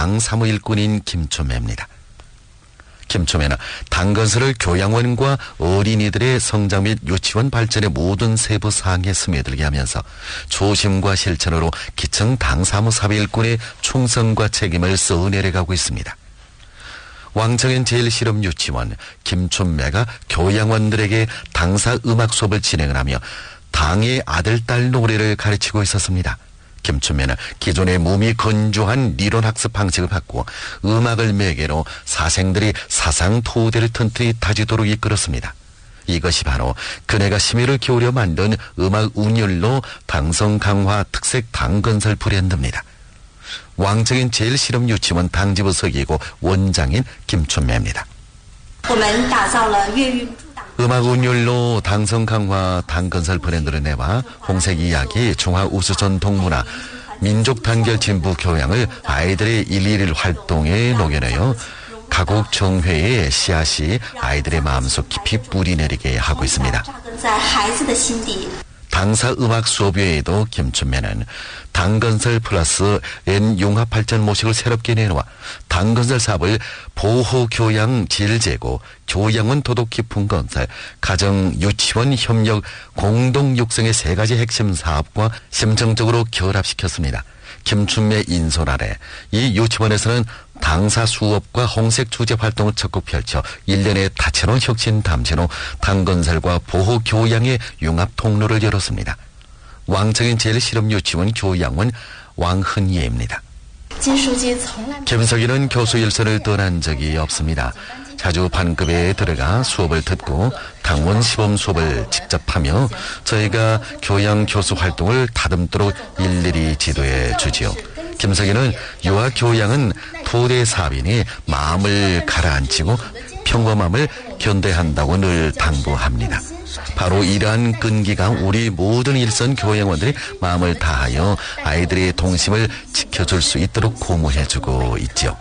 당 사무일꾼인 김초매입니다. 김초매는 당건설을 교양원과 어린이들의 성장 및 유치원 발전의 모든 세부 사항에 스며들게 하면서 초심과 실천으로 기청 당사무사일꾼의 충성과 책임을 써내려가고 있습니다. 왕청인 제일실업유치원 김춘매가 교양원들에게 당사 음악 수업을 진행을 하며 당의 아들, 딸 노래를 가르치고 있었습니다. 김춘매는 기존의 몸이 건조한理論학습 방식을 바꾸어 음악을 매개로 사생들이 사상 토대를 튼튼히 다지도록 이끌었습니다. 이것이 바로 그네가 심혈을 기울여 만든 음악 운율로 당성 강화 특색 당건설 브랜드입니다. 왕청인 제일실업유치원 당지부석이고 원장인 김춘매입니다. 음악 운율로 당성 강화 당건설 브랜드를 내와 홍색 이야기, 중화 우수전 동문화, 민족 단결 진부 교양을 아이들의 111 활동에 녹여내어 가곡 정회의 씨앗이 아이들의 마음속 깊이 뿌리내리게 하고 있습니다. 당사 음악 수업 외에도 김춘매는 당건설 플러스 N융합 발전 모식을 새롭게 내놓아 당건설 사업을 보호교양 질제고, 교양원 도덕 깊은 건설, 가정 유치원 협력 공동 육성의 3가지 핵심 사업과 심층적으로 결합시켰습니다. 김춘매 인솔 아래 이 유치원에서는 당사 수업과 홍색 주제 활동을 적극 펼쳐 1년의 다채로운 혁신 담신호 당건설과 보호교양의 융합 통로를 열었습니다. 왕청인 제일실업유치원 교양원 왕흔예입니다. 김석이는 교수 일선을 떠난 적이 없습니다. 자주 반급에 들어가 수업을 듣고 당원 시범 수업을 직접 하며 저희가 교양 교수 활동을 다듬도록 일일이 지도해 주지요. 김석이는 유아 교양은 토대 사업이니 마음을 가라앉히고 평범함을 견뎌한다고 늘 당부합니다. 바로 이러한 끈기가 우리 모든 일선 교양원들이 마음을 다하여 아이들의 동심을 지켜줄 수 있도록 고무해주고 있죠.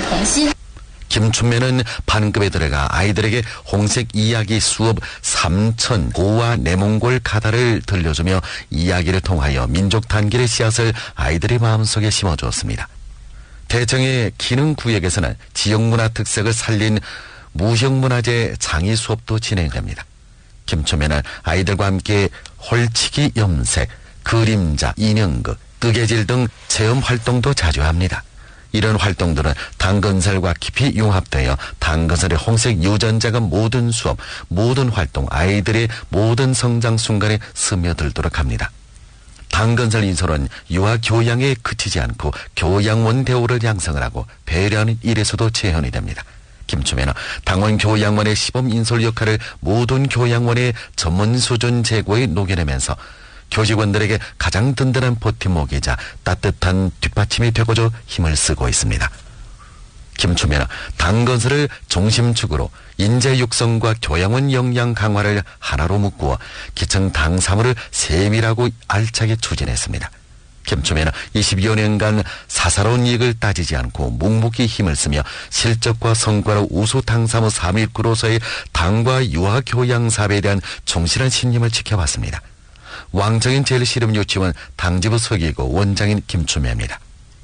김춘매는 반급에 들어가 아이들에게 홍색 이야기 수업 3천 고와 내몽골 가다를 들려주며 이야기를 통하여 민족 단결의 씨앗을 아이들의 마음속에 심어주었습니다. 대청의 기능구역에서는 지역문화 특색을 살린 무형문화재 장의 수업도 진행됩니다. 김춘매는 아이들과 함께 홀치기 염색, 그림자, 인형극, 뜨개질 등 체험 활동도 자주 합니다. 이런 활동들은 당건설과 깊이 융합되어 당건설의 홍색 유전자가 모든 수업, 모든 활동, 아이들의 모든 성장 순간에 스며들도록 합니다. 당건설 인솔은 유아 교양에 그치지 않고 교양원 대우를 양성을 하고 배려하는 일에서도 재현이 됩니다. 김춘매는 당원 교양원의 시범 인솔 역할을 모든 교양원의 전문 수준 제고에 녹여내면서 교직원들에게 가장 든든한 버팀목이자 따뜻한 뒷받침이 되고자 힘을 쓰고 있습니다. 김춘매는 당건설을 중심축으로 인재 육성과 교양원 역량 강화를 하나로 묶어 기청 당사무를 세밀하고 알차게 추진했습니다. 김춘매는 22여 년간 사사로운 이익을 따지지 않고 묵묵히 힘을 쓰며 실적과 성과로 우수 당사무 3일구로서의 당과 유아 교양 사업에 대한 충실한 신임을 지켜봤습니다. 왕청인 제일실업유치원 당지부석이고 원장인 김춘매입니다.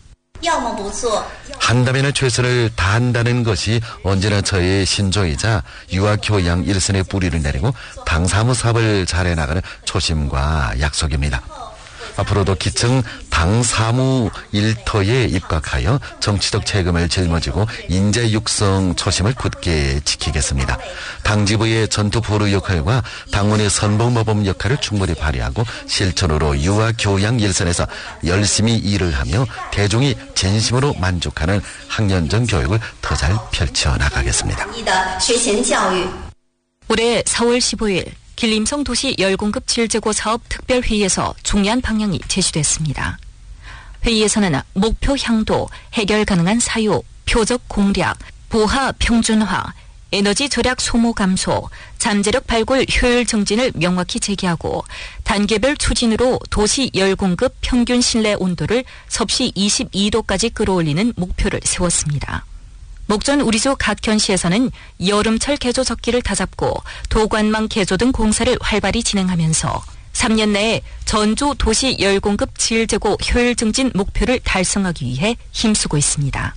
한다면 최선을 다한다는 것이 언제나 저의 신조이자 유아 교양 일선의 뿌리를 내리고 당사무 사업을 잘해나가는 초심과 약속입니다. 앞으로도 기청 당사무 일터에 입각하여 정치적 책임을 짊어지고 인재 육성 초심을 굳게 지키겠습니다. 당지부의 전투 보루 역할과 당원의 선봉모범 역할을 충분히 발휘하고 실천으로 유아 교양 일선에서 열심히 일을 하며 대중이 진심으로 만족하는 학년전 교육을 더 잘 펼쳐나가겠습니다. 올해 4월 15일 길림성 도시 열공급 질제고 사업 특별회의에서 중요한 방향이 제시됐습니다. 회의에서는 목표 향도, 해결 가능한 사유, 표적 공략, 보하 평준화, 에너지 절약 소모 감소, 잠재력 발굴 효율 증진을 명확히 제기하고 단계별 추진으로 도시 열공급 평균 실내 온도를 섭씨 22도까지 끌어올리는 목표를 세웠습니다. 목전 우리주 각현시에서는 여름철 개조 적기를 다잡고 도관망 개조 등 공사를 활발히 진행하면서 3년 내에 전주 도시 열공급 질제고 효율 증진 목표를 달성하기 위해 힘쓰고 있습니다.